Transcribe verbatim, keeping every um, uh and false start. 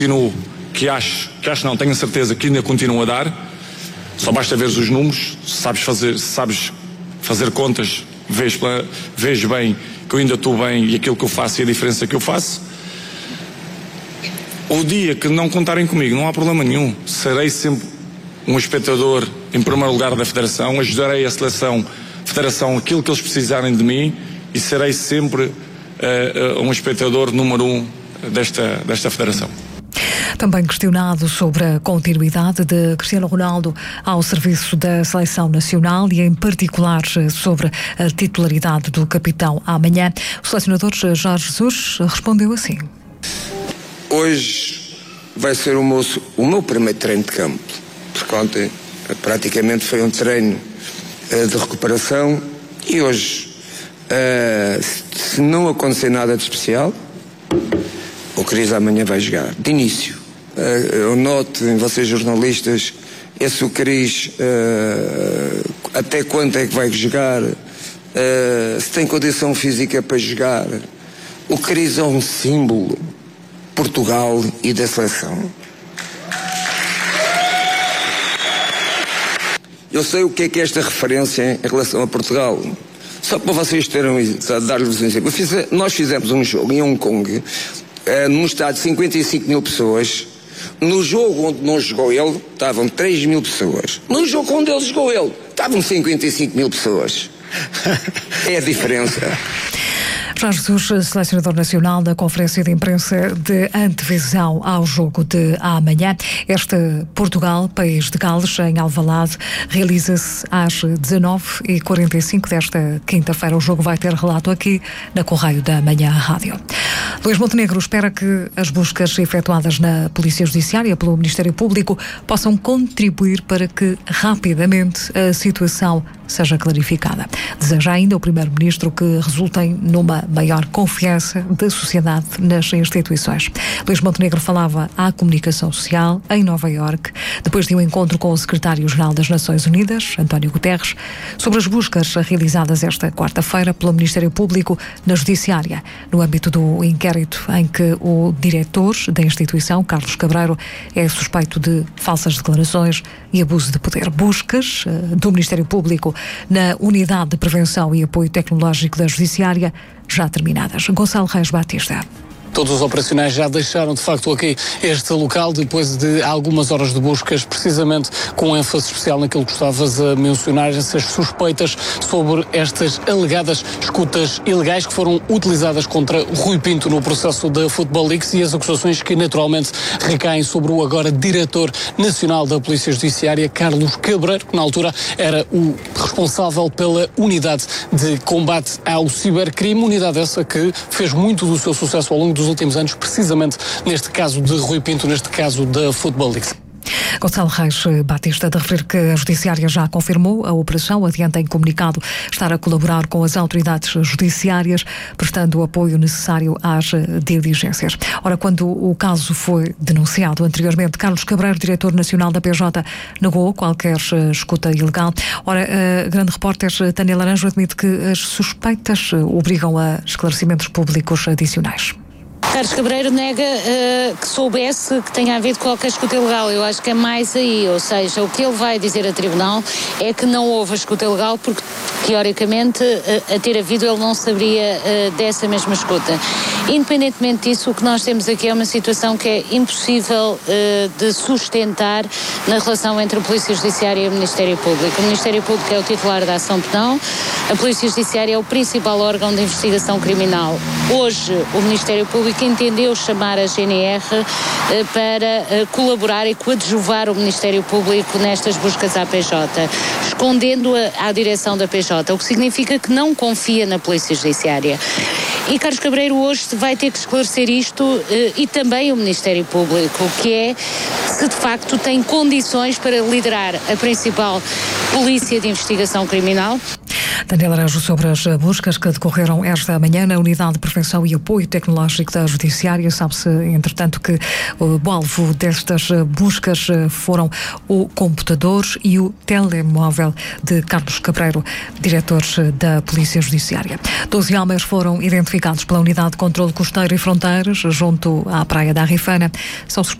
Continuo, que acho, que acho não, tenho a certeza que ainda continuo a dar. Só basta ver os números, sabes fazer, sabes fazer contas, vês, vês bem que eu ainda estou bem e aquilo que eu faço e a diferença que eu faço. O dia que não contarem comigo, não há problema nenhum. Serei sempre um espectador em primeiro lugar da Federação, ajudarei a seleção, a Federação, aquilo que eles precisarem de mim e serei sempre uh, uh, um espectador número um desta, desta Federação. Também questionado sobre a continuidade de Cristiano Ronaldo ao serviço da Seleção Nacional e em particular sobre a titularidade do capitão amanhã, o selecionador Jorge Jesus respondeu assim: hoje vai ser o meu, o meu primeiro treino de campo, porque ontem praticamente foi um treino uh, de recuperação e hoje, uh, se não acontecer nada de especial, o Cris amanhã vai jogar, de início. Uh, eu noto em vocês jornalistas, esse o Cris, uh, até quanto é que vai jogar, uh, se tem condição física para jogar. O Cris é um símbolo Portugal e da seleção. Eu sei o que é que é esta referência em relação a Portugal. Só para vocês terem, dar-lhes um exemplo. Nós fizemos um jogo em Hong Kong, uh, num estádio de cinquenta e cinco mil pessoas. No jogo onde não jogou ele, estavam três mil pessoas. No jogo onde ele jogou ele, estavam cinquenta e cinco mil pessoas. É a diferença. Jorge Jesus, selecionador nacional, da conferência de imprensa de antevisão ao jogo de amanhã. Este Portugal, país de Gales, em Alvalade, realiza-se às dezanove e quarenta e cinco desta quinta-feira. O jogo vai ter relato aqui na Correio da Manhã Rádio. Luís Montenegro espera que as buscas efetuadas na Polícia Judiciária pelo Ministério Público possam contribuir para que rapidamente a situação seja clarificada. Deseja ainda o Primeiro-Ministro que resultem numa maior confiança da sociedade nas instituições. Luís Montenegro falava à comunicação social em Nova Iorque, depois de um encontro com o Secretário-Geral das Nações Unidas, António Guterres, sobre as buscas realizadas esta quarta-feira pelo Ministério Público na Judiciária, no âmbito do inquérito em que o diretor da instituição, Carlos Cabreiro, é suspeito de falsas declarações e abuso de poder. Buscas uh, do Ministério Público na Unidade de Prevenção e Apoio Tecnológico da Judiciária já terminadas. Gonçalo Reis Batista. Todos os operacionais já deixaram, de facto, aqui este local depois de algumas horas de buscas, precisamente com ênfase especial naquilo que estavas a mencionar, essas suspeitas sobre estas alegadas escutas ilegais que foram utilizadas contra Rui Pinto no processo da Football League e as acusações que naturalmente recaem sobre o agora diretor nacional da Polícia Judiciária, Carlos Cabreiro, que na altura era o responsável pela unidade de combate ao cibercrime, unidade essa que fez muito do seu sucesso ao longo do dos últimos anos, precisamente neste caso de Rui Pinto, neste caso da Football League. Gonçalo Reis Batista, de referir que a Judiciária já confirmou a operação, adianta em comunicado estar a colaborar com as autoridades judiciárias, prestando o apoio necessário às diligências. Ora, quando o caso foi denunciado anteriormente, Carlos Cabreiro, diretor nacional da P J, negou qualquer escuta ilegal. Ora, a grande repórter Tânia Laranjo admite que as suspeitas obrigam a esclarecimentos públicos adicionais. Carlos Cabreiro nega uh, que soubesse que tenha havido qualquer escuta ilegal. Eu acho que é mais aí, ou seja, o que ele vai dizer a tribunal é que não houve a escuta ilegal porque, teoricamente, uh, a ter havido ele não saberia uh, dessa mesma escuta. Independentemente disso, o que nós temos aqui é uma situação que é impossível uh, de sustentar na relação entre a Polícia Judiciária e o Ministério Público. O Ministério Público é o titular da ação penal, a Polícia Judiciária é o principal órgão de investigação criminal. Hoje, o Ministério Público entendeu chamar a G N R eh, para eh, colaborar e coadjuvar o Ministério Público nestas buscas à P J, escondendo-a à direção da P J, o que significa que não confia na Polícia Judiciária. E Carlos Cabreiro hoje vai ter que esclarecer isto eh, e também o Ministério Público, que é se de facto tem condições para liderar a principal polícia de investigação criminal. Daniel Araújo, sobre as buscas que decorreram esta manhã na Unidade de Prevenção e Apoio Tecnológico da Judiciária. Sabe-se, entretanto, que o alvo destas buscas foram o computador e o telemóvel de Carlos Cabreiro, diretor da Polícia Judiciária. Doze homens foram identificados pela Unidade de Controlo Costeiro e Fronteiras, junto à Praia da Arrifana. São